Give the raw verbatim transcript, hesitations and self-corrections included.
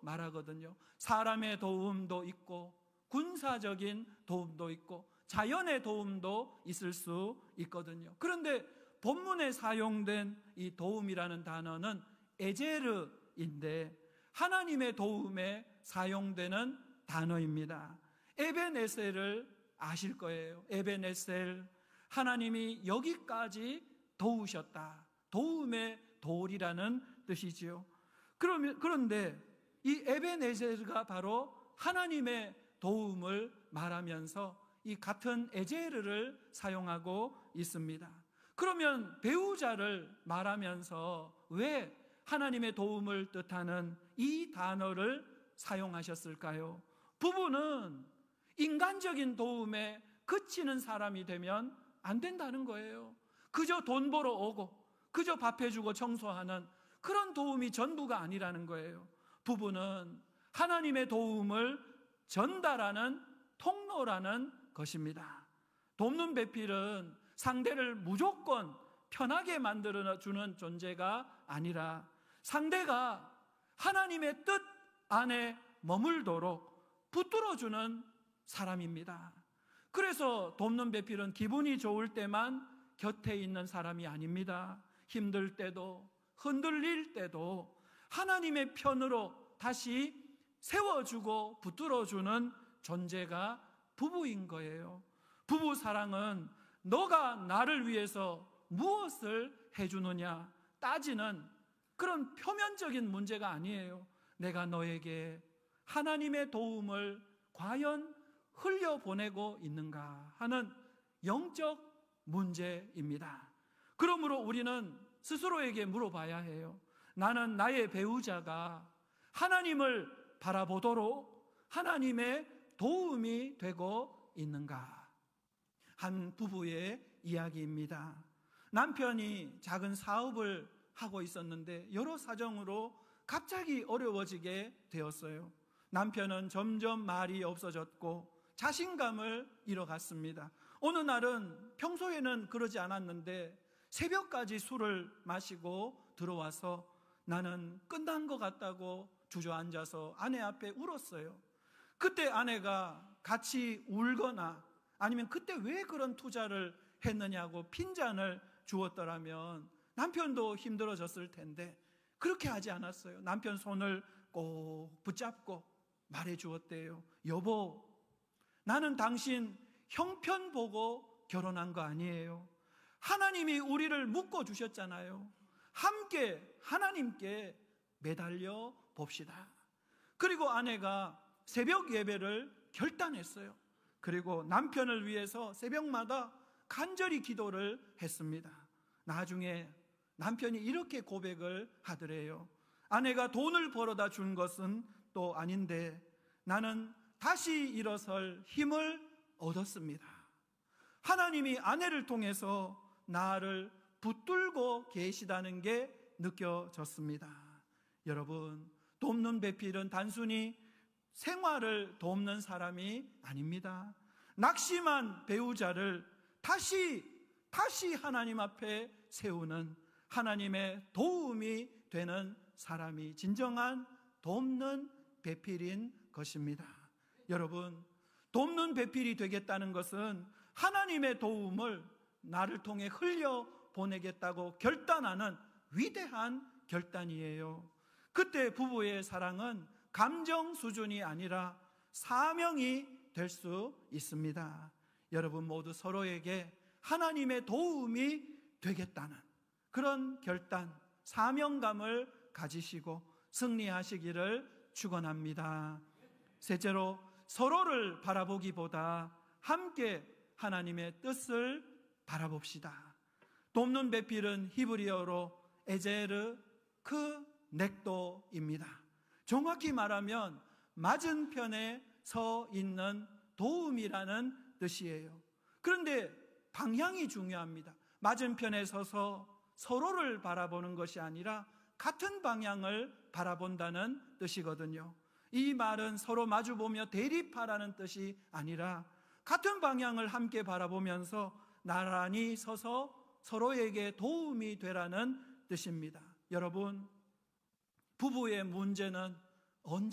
말하거든요. 사람의 도움도 있고 군사적인 도움도 있고 자연의 도움도 있을 수 있거든요. 그런데 본문에 사용된 이 도움이라는 단어는 에제르인데 하나님의 도움에 사용되는 단어입니다. 에벤에셀을 아실 거예요. 에벤에셀, 하나님이 여기까지 도우셨다. 도움의 도울이라는 뜻이지요. 그러면, 그런데 이 에벤에셀가 바로 하나님의 도움을 말하면서 이 같은 에제르를 사용하고 있습니다. 그러면 배우자를 말하면서 왜 하나님의 도움을 뜻하는 이 단어를 사용하셨을까요? 부부는 인간적인 도움에 그치는 사람이 되면 안 된다는 거예요. 그저 돈 벌어 오고 그저 밥 해주고 청소하는 그런 도움이 전부가 아니라는 거예요. 부부는 하나님의 도움을 전달하는 통로라는 것입니다. 돕는 배필은 상대를 무조건 편하게 만들어주는 존재가 아니라 상대가 하나님의 뜻 안에 머물도록 붙들어주는 사람입니다. 그래서 돕는 배필은 기분이 좋을 때만 곁에 있는 사람이 아닙니다. 힘들 때도 흔들릴 때도 하나님의 편으로 다시 세워주고 붙들어주는 존재가 부부인 거예요. 부부 사랑은 너가 나를 위해서 무엇을 해주느냐 따지는 그런 표면적인 문제가 아니에요. 내가 너에게 하나님의 도움을 과연 흘려보내고 있는가 하는 영적 문제입니다. 그러므로 우리는 스스로에게 물어봐야 해요. 나는 나의 배우자가 하나님을 바라보도록 하나님의 도움이 되고 있는가? 한 부부의 이야기입니다. 남편이 작은 사업을 하고 있었는데 여러 사정으로 갑자기 어려워지게 되었어요. 남편은 점점 말이 없어졌고 자신감을 잃어갔습니다. 어느 날은 평소에는 그러지 않았는데 새벽까지 술을 마시고 들어와서 나는 끝난 것 같다고 주저앉아서 아내 앞에 울었어요. 그때 아내가 같이 울거나 아니면 그때 왜 그런 투자를 했느냐고 핀잔을 주었더라면 남편도 힘들어졌을 텐데 그렇게 하지 않았어요. 남편 손을 꼭 붙잡고 말해 주었대요. 여보, 나는 당신 형편 보고 결혼한 거 아니에요. 하나님이 우리를 묶어주셨잖아요. 함께 하나님께 매달려 봅시다. 그리고 아내가 새벽 예배를 결단했어요. 그리고 남편을 위해서 새벽마다 간절히 기도를 했습니다. 나중에 남편이 이렇게 고백을 하더래요. 아내가 돈을 벌어다 준 것은 또 아닌데 나는 다시 일어설 힘을 얻었습니다. 하나님이 아내를 통해서 나를 붙들고 계시다는 게 느껴졌습니다. 여러분, 돕는 배필은 단순히 생활을 돕는 사람이 아닙니다. 낙심한 배우자를 다시 다시 하나님 앞에 세우는 하나님의 도움이 되는 사람이 진정한 돕는 배필인 것입니다. 여러분, 돕는 배필이 되겠다는 것은 하나님의 도움을 나를 통해 흘려 보내겠다고 결단하는 위대한 결단이에요. 그때 부부의 사랑은 감정 수준이 아니라 사명이 될 수 있습니다. 여러분 모두 서로에게 하나님의 도움이 되겠다는 그런 결단, 사명감을 가지시고 승리하시기를 축원합니다. 셋째로 서로를 바라보기보다 함께 하나님의 뜻을 바라봅시다. 돕는 배필은 히브리어로 에제르 크 넥도입니다. 정확히 말하면 맞은편에 서 있는 도움이라는 뜻이에요. 그런데 방향이 중요합니다. 맞은편에 서서 서로를 바라보는 것이 아니라 같은 방향을 바라본다는 뜻이거든요. 이 말은 서로 마주보며 대립하라는 뜻이 아니라 같은 방향을 함께 바라보면서 나란히 서서 서로에게 도움이 되라는 뜻입니다. 여러분, 부부의 문제는 언제